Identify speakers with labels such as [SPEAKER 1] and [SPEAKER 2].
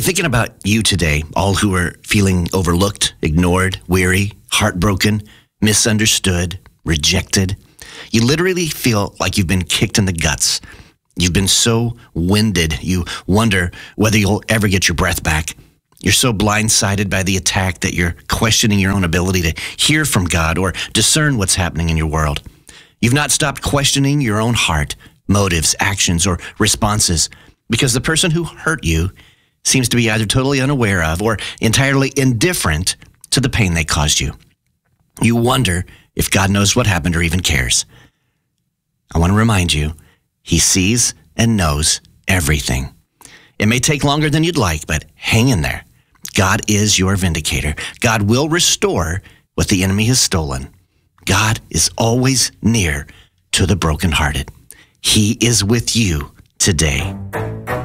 [SPEAKER 1] thinking about you today, all who are feeling overlooked, ignored, weary, heartbroken, misunderstood, rejected. You literally feel like you've been kicked in the guts. You've been so winded, you wonder whether you'll ever get your breath back. You're so blindsided by the attack that you're questioning your own ability to hear from God or discern what's happening in your world. You've not stopped questioning your own heart, motives, actions, or responses because the person who hurt you seems to be either totally unaware of or entirely indifferent to the pain they caused you. You wonder if God knows what happened or even cares. I want to remind you, He sees and knows everything. It may take longer than you'd like, but hang in there. God is your vindicator. God will restore what the enemy has stolen. God is always near to the brokenhearted. He is with you today.